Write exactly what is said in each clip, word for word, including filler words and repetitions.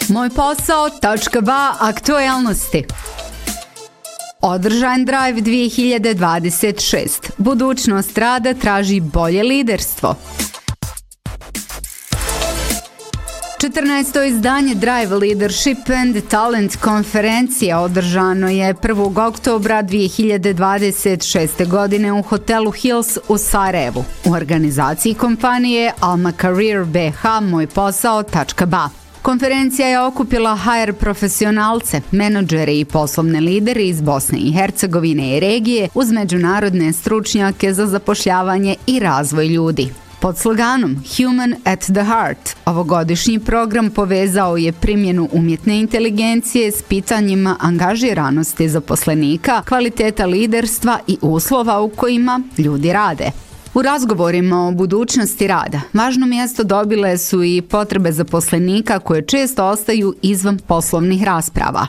Moj posao tačka ba aktuelnosti. Održan Drive dvije hiljade dvadeset šest. Budućnost rada traži bolje liderstvo. četrnaesto izdanje Drive Leadership and Talent konferencije održano je prvog oktobra dvije hiljade dvadeset šeste. godine u hotelu Hills u Sarajevu u organizaciji kompanije Alma Career B H Moj posao tačka ba. Konferencija je okupila H R profesionalce, menadžere i poslovne lidere iz Bosne i Hercegovine i regije uz međunarodne stručnjake za zapošljavanje i razvoj ljudi. Pod sloganom Human at the Heart, ovogodišnji program povezao je primjenu umjetne inteligencije s pitanjima angažiranosti zaposlenika, kvaliteta liderstva i uslova u kojima ljudi rade. U razgovorima o budućnosti rada važno mjesto dobile su i potrebe zaposlenika koje često ostaju izvan poslovnih rasprava.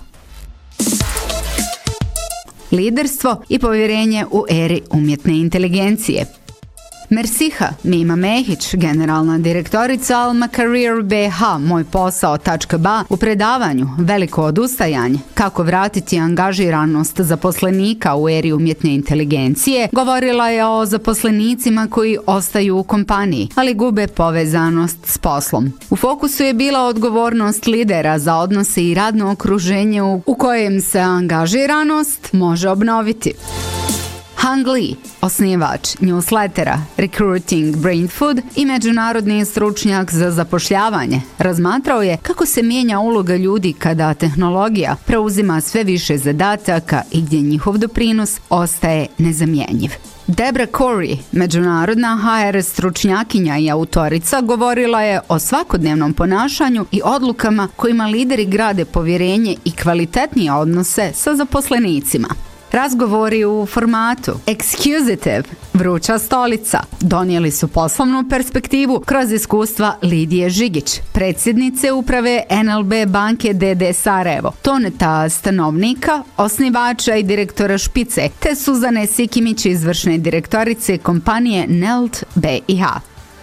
Liderstvo i povjerenje u eri umjetne inteligencije. Mersiha Mima Mehić, generalna direktorica Alma Career B H Moj posao tačka ba u predavanju Veliko odustajanje, kako vratiti angažiranost zaposlenika u eri umjetne inteligencije, govorila je o zaposlenicima koji ostaju u kompaniji, ali gube povezanost s poslom. U fokusu je bila odgovornost lidera za odnose i radno okruženje u kojem se angažiranost može obnoviti. Hang Lee, osnivač newslettera Recruiting Brain Food i međunarodni stručnjak za zapošljavanje, razmatrao je kako se mijenja uloga ljudi kada tehnologija preuzima sve više zadataka i gdje njihov doprinos ostaje nezamjenjiv. Debra Corey, međunarodna H R stručnjakinja i autorica, govorila je o svakodnevnom ponašanju i odlukama kojima lideri grade povjerenje i kvalitetnije odnose sa zaposlenicima. Razgovori u formatu Exquisitive, vruća stolica, donijeli su poslovnu perspektivu kroz iskustva Lidije Žigić, predsjednice uprave N L B banke D D Sarajevo, Toneta Stanovnika, osnivača i direktora Špice, te Suzane Sikimić, izvršne direktorice kompanije N E L T B I H.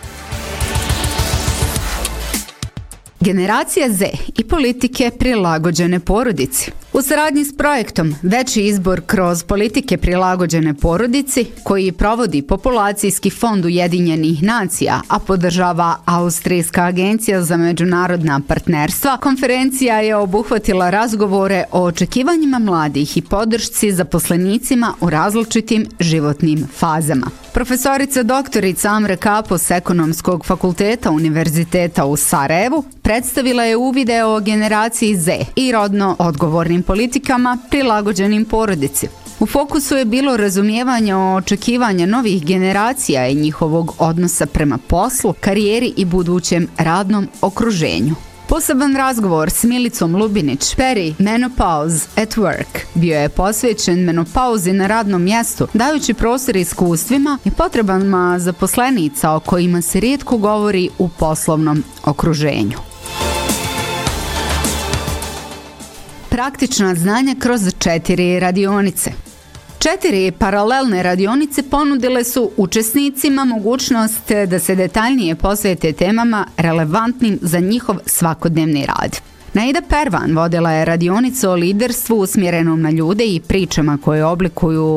Generacija Z i politike prilagođene porodici. U saradnji s projektom Veći izbor kroz politike prilagođene porodici, koji provodi Populacijski fond Ujedinjenih nacija, a podržava Austrijska agencija za međunarodna partnerstva, konferencija je obuhvatila razgovore o očekivanjima mladih i podršci zaposlenicima u različitim životnim fazama. Profesorica doktorica Amra Kapo s Ekonomskog fakulteta Univerziteta u Sarajevu predstavila je uvide o generaciji Z i rodno odgovornim politikama prilagođenim porodici. U fokusu je bilo razumijevanje o očekivanja novih generacija i njihovog odnosa prema poslu, karijeri i budućem radnom okruženju. Poseban razgovor s Milicom Lubinić, Peri Menopause at Work, bio je posvećen menopauzi na radnom mjestu, dajući prostor iskustvima i potrebama zaposlenica o kojima se rijetko govori u poslovnom okruženju. Praktična znanja kroz četiri radionice. Četiri paralelne radionice ponudile su učesnicima mogućnost da se detaljnije posvete temama relevantnim za njihov svakodnevni rad. Naida Pervan vodila je radionicu o liderstvu usmjerenom na ljude i pričama koje oblikuju